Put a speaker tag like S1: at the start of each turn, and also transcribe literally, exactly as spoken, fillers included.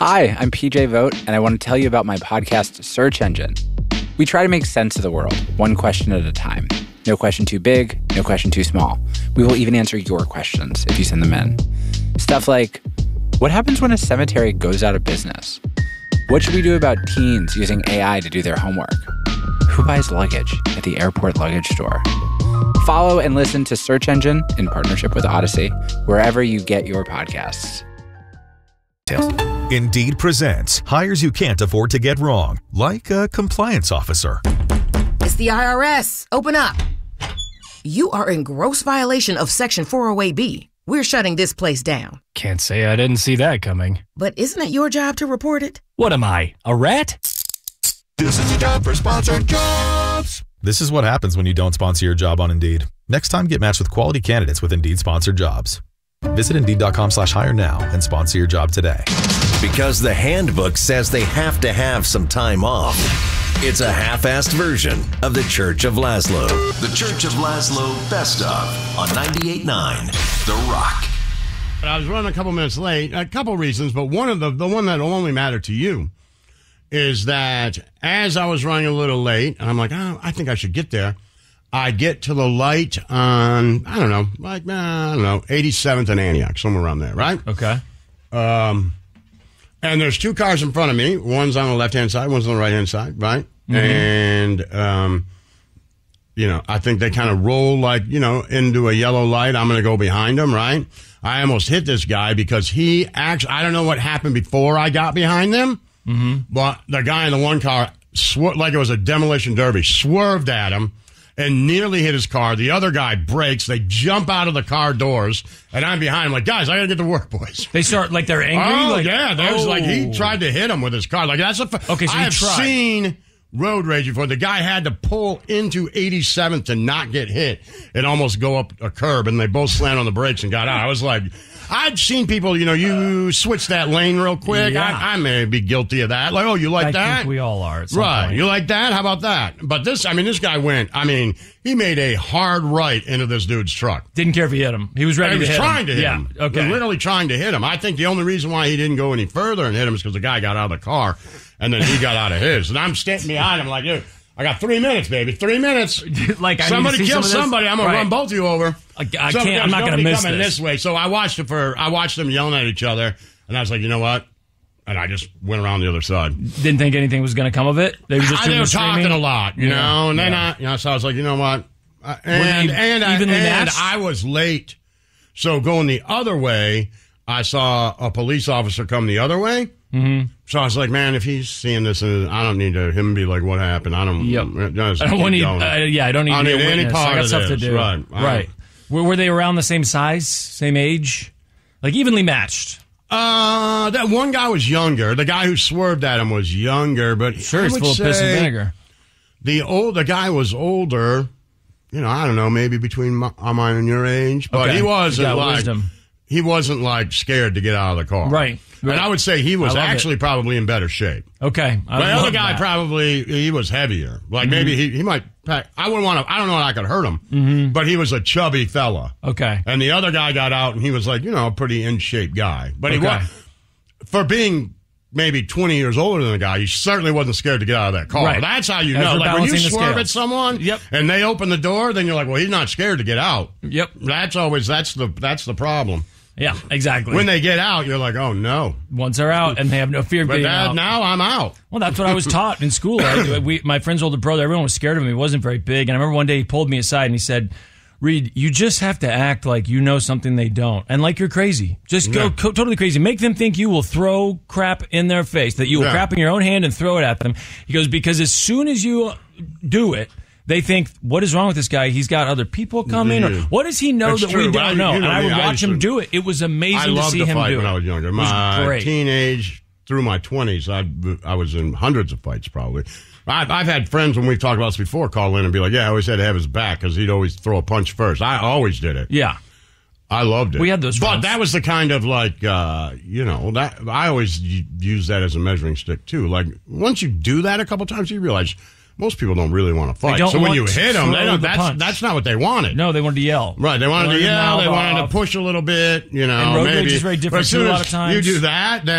S1: Hi, I'm P J Vogt, and I want to tell you about my podcast, Search Engine. We try to make sense of the world, one question at a time. No question too big, no question too small. We will even answer your questions if you send them in. Stuff like, what happens when a cemetery goes out of business? What should we do about teens using A I to do their homework? Who buys luggage at the airport luggage store? Follow and listen to Search Engine in partnership with Odyssey, wherever you get your podcasts.
S2: Indeed presents hires you can't afford to get wrong, like a compliance officer.
S3: It's the I R S. Open up. You are in gross violation of Section four oh eight B. We're shutting this place down.
S4: Can't say I didn't see that coming.
S3: But isn't it your job to report it?
S4: What am I, a rat?
S2: This is the time for sponsored jobs. This is what happens when you don't sponsor your job on Indeed. Next time, get matched with quality candidates with Indeed sponsored jobs. Visit Indeed.com slash hire now and sponsor your job today.
S5: Because the handbook says they have to have some time off. It's a half-assed version of the Church of Laszlo. The Church of Laszlo Best Of on ninety-eight point nine The Rock.
S6: I was running a couple minutes late. A couple reasons, but one of the the one that will only matter to you is that as I was running a little late, and I'm like, oh, I think I should get there. I get to the light on, I don't know, like, I don't know, eighty-seventh and Antioch, somewhere around there, right?
S4: Okay.
S6: Um, and there's two cars in front of me. One's on the left-hand side, one's on the right-hand side, right? Mm-hmm. And, um, you know, I think they kind of roll like, you know, into a yellow light. I'm going to go behind them, right? I almost hit this guy because he actually, I don't know what happened before I got behind them, mm-hmm. but the guy in the one car, swer- like it was a demolition derby, swerved at him and nearly hit his car. The other guy brakes. They jump out of the car doors, and I'm behind him like, guys, I got to get to work, boys.
S4: They start, like, they're angry?
S6: Oh,
S4: like,
S6: yeah. There's
S4: oh.
S6: like, he tried to hit him with his car. Like, that's a... F-
S4: okay, so
S6: I have
S4: tried.
S6: seen road rage before. The guy had to pull into eighty-seventh to not get hit and almost go up a curb, and they both slammed on the brakes and got out. I was like... I'd seen people, you know, you switch that lane real quick.
S4: Yeah.
S6: I, I may be guilty of that. Like, oh, you like
S4: I
S6: that?
S4: I think we all are at some
S6: Right.
S4: point.
S6: You like that? How about that? But this, I mean, this guy went, I mean, he made a hard right into this dude's truck.
S4: Didn't care if he hit him. He was ready
S6: he
S4: to
S6: was
S4: hit
S6: trying
S4: him.
S6: to hit
S4: yeah.
S6: him.
S4: Okay.
S6: He was literally trying to hit him. I think the only reason why he didn't go any further and hit him is because the guy got out of the car, and then he got out of his. And I'm standing behind him like, dude, I got three minutes, baby. Three minutes.
S4: like I
S6: Somebody
S4: need to see
S6: kill
S4: some
S6: somebody. I'm going
S4: right.
S6: to run both of you over.
S4: I, I
S6: so
S4: can't. I'm not going to miss
S6: coming
S4: this.
S6: this way. So I watched it for. I watched them yelling at each other, and I was like, you know what? And I just went around the other side.
S4: Didn't think anything was going to come of it. They were just
S6: I,
S4: doing
S6: they were
S4: the
S6: talking
S4: screaming.
S6: a lot, you
S4: yeah.
S6: know. And then
S4: yeah.
S6: I, you know, so I was like, you know what? Uh, and
S4: they
S6: and I,
S4: evenly
S6: and
S4: matched?
S6: I was late, so going the other way, I saw a police officer come the other way. Mm-hmm. So I was like, man, if he's seeing this, uh, I don't need to him be like, what happened? I don't.
S4: Yep.
S6: Just
S4: I don't want to. Uh, yeah, I don't need
S6: I
S4: to be
S6: need
S4: a
S6: any
S4: witness.
S6: part
S4: I got
S6: of
S4: stuff
S6: this.
S4: to do.
S6: Right.
S4: Right. Were, were they around the same size, same age, like evenly matched?
S6: Uh, that one guy was younger. The guy who swerved at him was younger, but
S4: Sure,
S6: I
S4: he's
S6: would
S4: full of piss and
S6: say
S4: vinegar.
S6: The old, the guy was older. You know, I don't know, maybe between my, mine and your age, but
S4: Okay.
S6: he wasn't
S4: He's got
S6: like
S4: wisdom.
S6: he wasn't like scared to get out of the car,
S4: Right.
S6: And I would say he was
S4: I love
S6: actually
S4: it.
S6: probably in better shape.
S4: Okay. I
S6: The other
S4: love
S6: guy
S4: that.
S6: probably he was heavier. Like maybe he, he might. Pack, I wouldn't want to. I don't know if I could hurt him, mm-hmm. but he was a chubby fella.
S4: Okay.
S6: And the other guy got out, and he was like, you know, a pretty in shape guy. But he
S4: Okay.
S6: was for being maybe twenty years older than the guy. He certainly wasn't scared to get out of that car.
S4: Right.
S6: That's how you
S4: As
S6: know.
S4: we're
S6: Like when you
S4: balancing the
S6: swerve
S4: scales.
S6: at someone,
S4: Yep.
S6: and they open the door, then you're like, well, he's not scared to get out.
S4: Yep.
S6: That's always that's the that's the problem.
S4: Yeah, exactly.
S6: When they get out, you're like, oh no.
S4: Once they're out and they have no fear of
S6: But
S4: getting
S6: that,
S4: out.
S6: now I'm out.
S4: Well, that's what I was taught in school. I, we, my friend's older brother, everyone was scared of him. He wasn't very big. And I remember one day he pulled me aside and he said, Reed, you just have to act like you know something they don't. And like you're crazy. Just go
S6: Yeah.
S4: co- totally crazy. Make them think you will throw crap in their face, that you will
S6: Yeah.
S4: crap in your own hand and throw it at them. He goes, because as soon as you do it, they think, what is wrong with this guy? He's got other people coming? Or
S6: Yeah.
S4: what does he know
S6: That's
S4: that
S6: true.
S4: we don't
S6: I-
S4: know?
S6: you
S4: and
S6: know
S4: I
S6: me,
S4: would
S6: I
S4: watch
S6: used
S4: him
S6: to-
S4: do it. It was amazing
S6: I
S4: to
S6: loved
S4: see
S6: to
S4: him
S6: fight
S4: do
S6: when
S4: it.
S6: I was younger.
S4: It was
S6: My
S4: great.
S6: teenage through my twenties, I I was in hundreds of fights probably. I've, I've had friends when we've talked about this before call in and be like, yeah, I always had to have his back because he'd always throw a punch first. I always did it.
S4: Yeah.
S6: I loved it.
S4: We had those
S6: But
S4: friends.
S6: that was the kind of like, uh, you know, that I always y- use that as a measuring stick too. Like once you do that a couple times, you realize most people don't really want to fight.
S4: don't
S6: So when
S4: want
S6: you
S4: to
S6: hit them, they
S4: throw
S6: don't,
S4: the
S6: that's,
S4: punch.
S6: that's not what they wanted.
S4: No, they wanted to yell.
S6: Right, they wanted
S4: Wanted
S6: to
S4: to
S6: yell,
S4: mouth
S6: they wanted
S4: off.
S6: to push a little bit, you know.
S4: And road rage
S6: maybe.
S4: is very
S6: But
S4: different
S6: as soon
S4: too a lot
S6: as
S4: of times.
S6: You do that, then